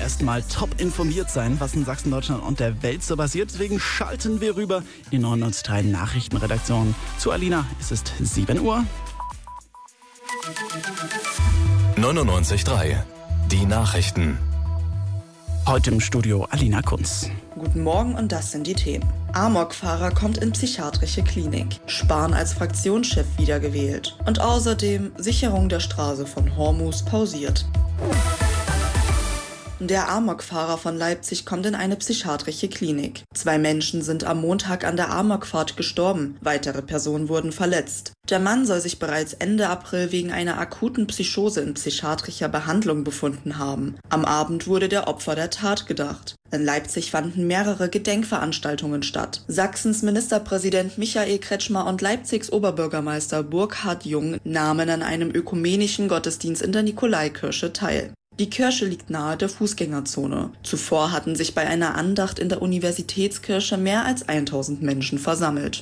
erstmal top informiert sein, was in Sachsen, Deutschland und der Welt so passiert. Deswegen schalten wir rüber in die 99.3 Nachrichtenredaktion. Zu Alina, es ist 7 Uhr. 99.3 Die Nachrichten. Heute im Studio Alina Kunz. Guten Morgen und das sind die Themen. Amok-Fahrer kommt in psychiatrische Klinik. Spahn als Fraktionschef wiedergewählt. Und außerdem Sicherung der Straße von Hormus pausiert. Der Amok-Fahrer von Leipzig kommt in eine psychiatrische Klinik. 2 Menschen sind am Montag an der Amokfahrt gestorben. Weitere Personen wurden verletzt. Der Mann soll sich bereits Ende April wegen einer akuten Psychose in psychiatrischer Behandlung befunden haben. Am Abend wurde der Opfer der Tat gedacht. In Leipzig fanden mehrere Gedenkveranstaltungen statt. Sachsens Ministerpräsident Michael Kretschmer und Leipzigs Oberbürgermeister Burkhard Jung nahmen an einem ökumenischen Gottesdienst in der Nikolaikirche teil. Die Kirche liegt nahe der Fußgängerzone. Zuvor hatten sich bei einer Andacht in der Universitätskirche mehr als 1000 Menschen versammelt.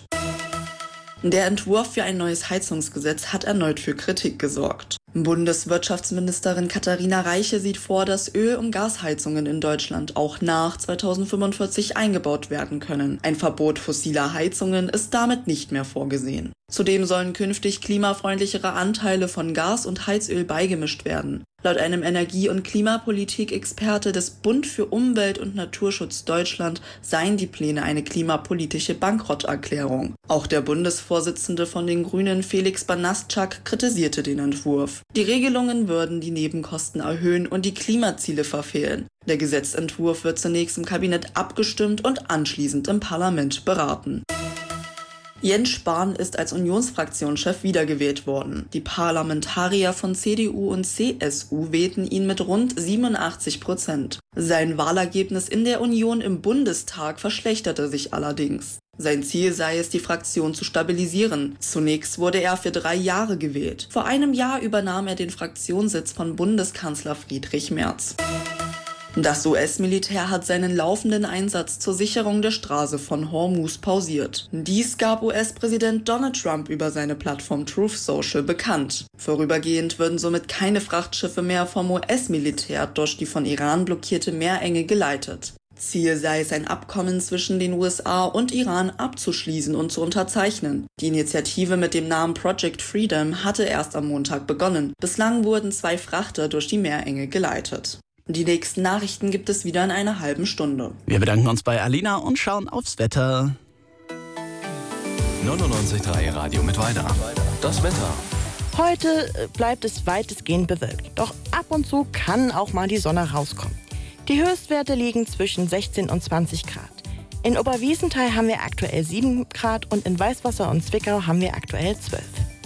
Der Entwurf für ein neues Heizungsgesetz hat erneut für Kritik gesorgt. Bundeswirtschaftsministerin Katharina Reiche sieht vor, dass Öl- und Gasheizungen in Deutschland auch nach 2045 eingebaut werden können. Ein Verbot fossiler Heizungen ist damit nicht mehr vorgesehen. Zudem sollen künftig klimafreundlichere Anteile von Gas und Heizöl beigemischt werden. Laut einem Energie- und Klimapolitik-Experte des Bund für Umwelt und Naturschutz Deutschland seien die Pläne eine klimapolitische Bankrotterklärung. Auch der Bundesvorsitzende von den Grünen, Felix Banaszak, kritisierte den Entwurf. Die Regelungen würden die Nebenkosten erhöhen und die Klimaziele verfehlen. Der Gesetzentwurf wird zunächst im Kabinett abgestimmt und anschließend im Parlament beraten. Jens Spahn ist als Unionsfraktionschef wiedergewählt worden. Die Parlamentarier von CDU und CSU wählten ihn mit rund 87%. Sein Wahlergebnis in der Union im Bundestag verschlechterte sich allerdings. Sein Ziel sei es, die Fraktion zu stabilisieren. Zunächst wurde er für 3 Jahre gewählt. Vor einem Jahr übernahm er den Fraktionssitz von Bundeskanzler Friedrich Merz. Das US-Militär hat seinen laufenden Einsatz zur Sicherung der Straße von Hormus pausiert. Dies gab US-Präsident Donald Trump über seine Plattform Truth Social bekannt. Vorübergehend würden somit keine Frachtschiffe mehr vom US-Militär durch die von Iran blockierte Meerenge geleitet. Ziel sei es, ein Abkommen zwischen den USA und Iran abzuschließen und zu unterzeichnen. Die Initiative mit dem Namen Project Freedom hatte erst am Montag begonnen. Bislang wurden 2 Frachter durch die Meerenge geleitet. Die nächsten Nachrichten gibt es wieder in einer halben Stunde. Wir bedanken uns bei Alina und schauen aufs Wetter. 99.3 Radio mit Weida. Das Wetter. Heute bleibt es weitestgehend bewölkt. Doch ab und zu kann auch mal die Sonne rauskommen. Die Höchstwerte liegen zwischen 16 und 20 Grad. In Oberwiesenthal haben wir aktuell 7 Grad und in Weißwasser und Zwickau haben wir aktuell 12.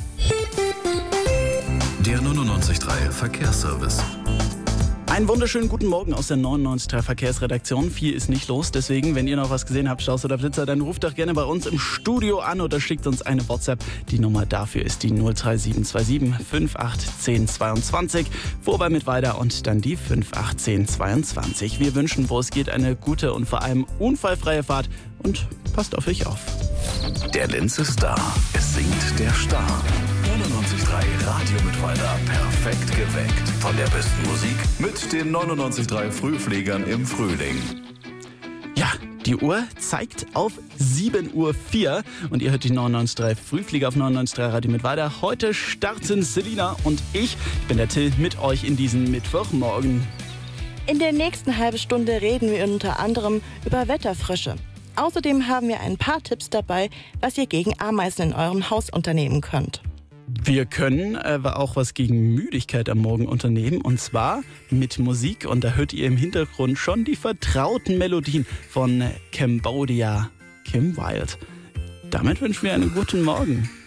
Der 99.3 Verkehrsservice. Einen wunderschönen guten Morgen aus der 99.3 Verkehrsredaktion. Viel ist nicht los, deswegen, wenn ihr noch was gesehen habt, Staus oder Blitzer, dann ruft doch gerne bei uns im Studio an oder schickt uns eine WhatsApp. Die Nummer dafür ist die 03727 581022. Vorbei mit Weida und dann die 581022. Wir wünschen, wo es geht, eine gute und vor allem unfallfreie Fahrt und passt auf euch auf. Der Linz ist da. Es singt der Star. 99.3 Radio mit Weida. Perfekt geweckt. Von der besten Musik mit den 99.3 Frühfliegern im Frühling. Ja, die Uhr zeigt auf 7:04 Uhr und ihr hört die 99.3 Frühflieger auf 99.3 Radio mit Weida. Heute starten Selina und ich bin der Till, mit euch in diesen Mittwochmorgen. In der nächsten halben Stunde reden wir unter anderem über Wetterfrische. Außerdem haben wir ein paar Tipps dabei, was ihr gegen Ameisen in eurem Haus unternehmen könnt. Wir können aber auch was gegen Müdigkeit am Morgen unternehmen, und zwar mit Musik. Und da hört ihr im Hintergrund schon die vertrauten Melodien von Cambodia, Kim Wilde. Damit wünschen wir einen guten Morgen.